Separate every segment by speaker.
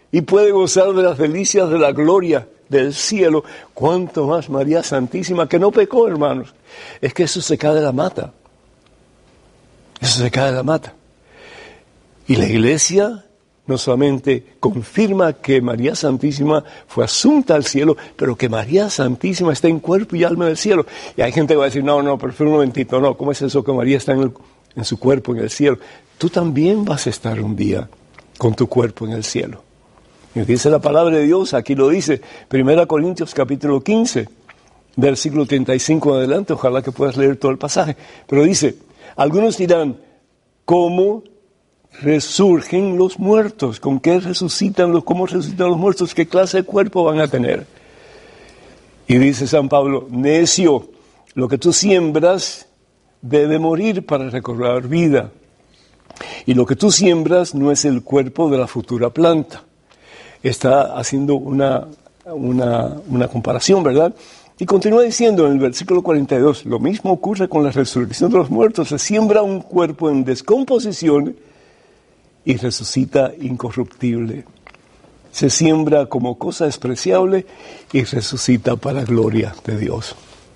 Speaker 1: y puede gozar de las delicias de la gloria del cielo, cuanto más María Santísima, que no pecó, hermanos. Es que eso se cae de la mata. Eso se cae de la mata. Y la Iglesia no solamente confirma que María Santísima fue asunta al cielo, pero que María Santísima está en cuerpo y alma del cielo. Y hay gente que va a decir, no, pero un momentito, no, ¿cómo es eso que María está en su cuerpo en el cielo? Tú también vas a estar un día con tu cuerpo en el cielo. Y dice la palabra de Dios, aquí lo dice, 1 Corintios capítulo 15, versículo 35 en adelante, ojalá que puedas leer todo el pasaje. Pero dice, algunos dirán, ¿cómo resurgen los muertos? ¿Con qué resucitan cómo resucitan los muertos? ¿Qué clase de cuerpo van a tener? Y dice San Pablo, necio, lo que tú siembras debe morir para recobrar vida. Y lo que tú siembras no es el cuerpo de la futura planta. Está haciendo una comparación, ¿verdad? Y continúa diciendo en el versículo 42, lo mismo ocurre con la resurrección de los muertos. Se siembra un cuerpo en descomposición y resucita incorruptible. Se siembra como cosa despreciable y resucita para gloria de Dios.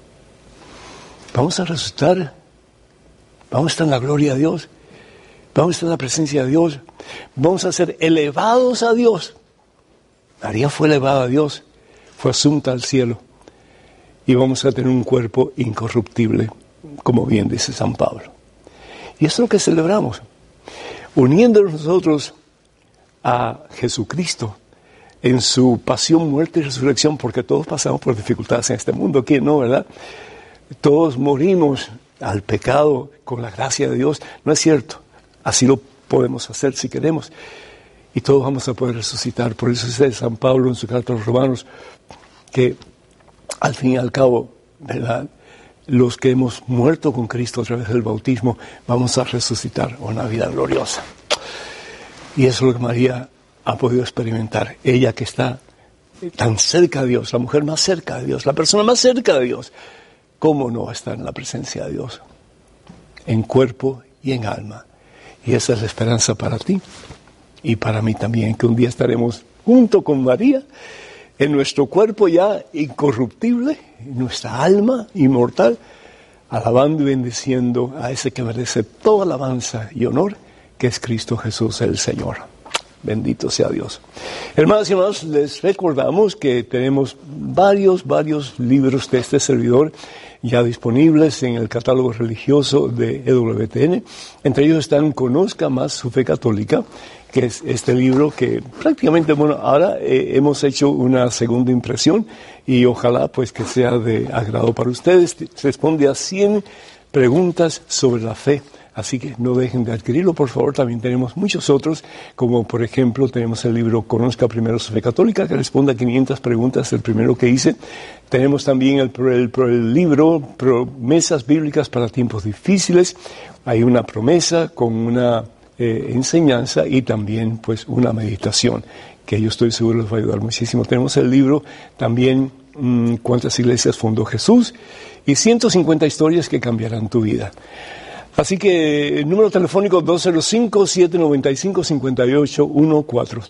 Speaker 1: Vamos a resucitar, vamos a estar en la gloria de Dios, vamos a estar en la presencia de Dios, vamos a ser elevados a Dios. María fue elevada a Dios, fue asunta al cielo y vamos a tener un cuerpo incorruptible, como bien dice San Pablo. Y eso es lo que celebramos, uniéndonos nosotros a Jesucristo en su pasión, muerte y resurrección, porque todos pasamos por dificultades en este mundo. ¿Quién no, verdad? Todos morimos al pecado con la gracia de Dios. No es cierto, así lo podemos hacer si queremos. Y todos vamos a poder resucitar. Por eso dice San Pablo en su carta a los Romanos que al fin y al cabo, ¿verdad?, los que hemos muerto con Cristo a través del bautismo, vamos a resucitar a una vida gloriosa. Y eso es lo que María ha podido experimentar. Ella que está tan cerca de Dios, la mujer más cerca de Dios, la persona más cerca de Dios, ¿cómo no va a estar en la presencia de Dios? En cuerpo y en alma. Y esa es la esperanza para ti y para mí también, que un día estaremos junto con María, en nuestro cuerpo ya incorruptible, en nuestra alma inmortal, alabando y bendiciendo a ese que merece toda alabanza y honor, que es Cristo Jesús el Señor. Bendito sea Dios. Hermanos y hermanos, les recordamos que tenemos varios libros de este servidor ya disponibles en el catálogo religioso de EWTN. Entre ellos están Conozca más su fe católica, que es este libro que prácticamente, ahora hemos hecho una segunda impresión y ojalá pues que sea de agrado para ustedes. Responde a 100 preguntas sobre la fe. Así que no dejen de adquirirlo, por favor. También tenemos muchos otros, como por ejemplo tenemos el libro Conozca primero su fe católica, que responde a 500 preguntas, el primero que hice. Tenemos también el libro Promesas Bíblicas para Tiempos Difíciles. Hay una promesa con una enseñanza y también pues una meditación, que yo estoy seguro les va a ayudar muchísimo. Tenemos el libro también ¿Cuántas iglesias fundó Jesús? Y 150 historias que cambiarán tu vida. Así que el número telefónico 205-795-5814,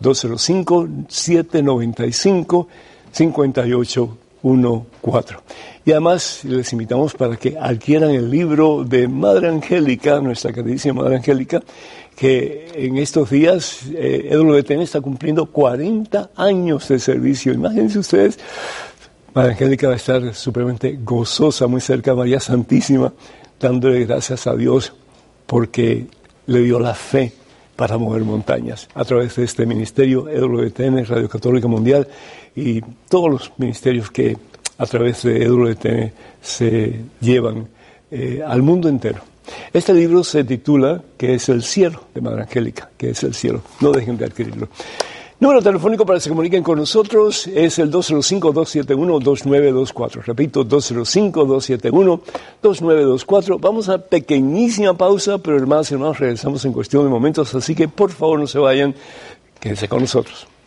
Speaker 1: 205-795-5814. Y además les invitamos para que adquieran el libro de Madre Angélica, nuestra queridísima Madre Angélica, que en estos días EWTN está cumpliendo 40 años de servicio. Imagínense ustedes, Madre Angélica va a estar supremamente gozosa, muy cerca de María Santísima, dándole gracias a Dios porque le dio la fe para mover montañas a través de este ministerio EWTN, Radio Católica Mundial, y todos los ministerios que a través de EWTN se llevan al mundo entero. Este libro se titula ¿Qué es el cielo? De Madre Angélica, ¿qué es el cielo? No dejen de adquirirlo. Número telefónico para que se comuniquen con nosotros es el 205-271-2924. Repito, 205-271-2924. Vamos a pequeñísima pausa, pero hermanos y hermanos, regresamos en cuestión de momentos, así que por favor no se vayan, quédense con nosotros.